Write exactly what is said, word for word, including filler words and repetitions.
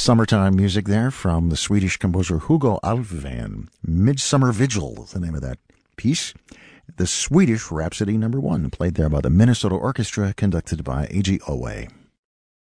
Summertime music there from the Swedish composer Hugo Alfvén. Midsummer Vigil is the name of that piece. The Swedish Rhapsody number one, played there by the Minnesota Orchestra, conducted by A G Owe.